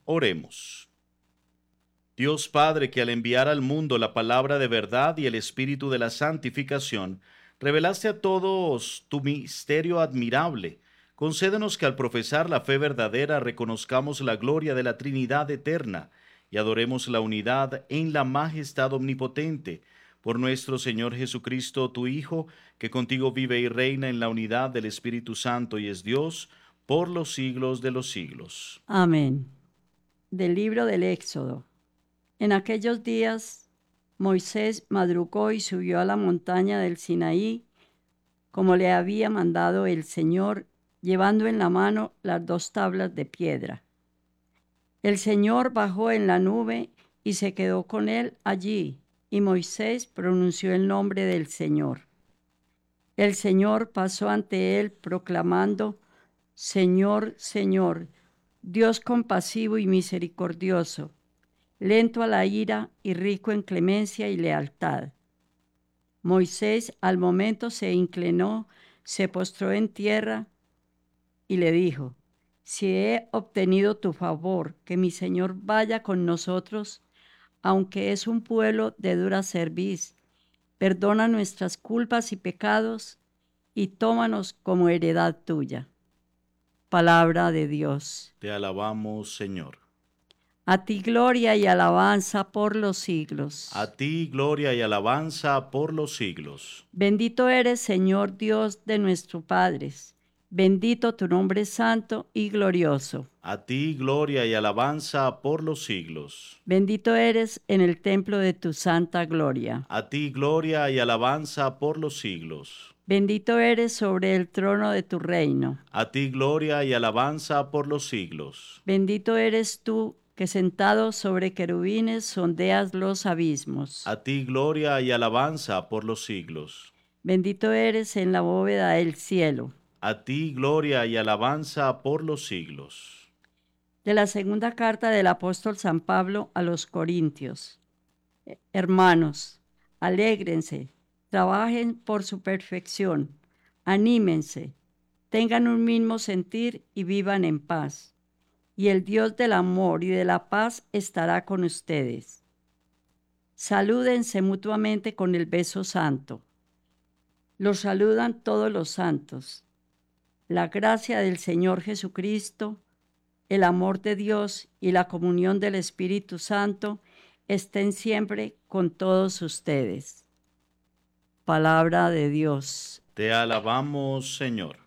Oremos. Dios Padre, que al enviar al mundo la palabra de verdad y el espíritu de la santificación, revelaste a todos tu misterio admirable. Concédenos que al profesar la fe verdadera reconozcamos la gloria de la Trinidad eterna y adoremos la unidad en la majestad omnipotente. Por nuestro Señor Jesucristo, tu Hijo, que contigo vive y reina en la unidad del Espíritu Santo y es Dios, por los siglos de los siglos. Amén. Del libro del Éxodo. En aquellos días, Moisés madrugó y subió a la montaña del Sinaí, como le había mandado el Señor, llevando en la mano las 2 tablas de piedra. El Señor bajó en la nube y se quedó con él allí, y Moisés pronunció el nombre del Señor. El Señor pasó ante él proclamando: Señor, Señor, Dios compasivo y misericordioso, lento a la ira y rico en clemencia y lealtad. Moisés al momento se inclinó, se postró en tierra y le dijo: si he obtenido tu favor, que mi Señor vaya con nosotros, aunque es un pueblo de dura cerviz, perdona nuestras culpas y pecados y tómanos como heredad tuya. Palabra de Dios. Te alabamos, Señor. A ti gloria y alabanza por los siglos. A ti gloria y alabanza por los siglos. Bendito eres, Señor Dios de nuestros padres. Bendito tu nombre santo y glorioso. A ti gloria y alabanza por los siglos. Bendito eres en el templo de tu santa gloria. A ti gloria y alabanza por los siglos. Bendito eres sobre el trono de tu reino. A ti gloria y alabanza por los siglos. Bendito eres tú, que sentado sobre querubines sondeas los abismos. A ti gloria y alabanza por los siglos. Bendito eres en la bóveda del cielo. A ti gloria y alabanza por los siglos. De la segunda carta del apóstol San Pablo a los Corintios. Hermanos, alégrense, trabajen por su perfección, anímense, tengan un mismo sentir y vivan en paz. Y el Dios del amor y de la paz estará con ustedes. Salúdense mutuamente con el beso santo. Los saludan todos los santos. La gracia del Señor Jesucristo, el amor de Dios y la comunión del Espíritu Santo estén siempre con todos ustedes. Palabra de Dios. Te alabamos, Señor.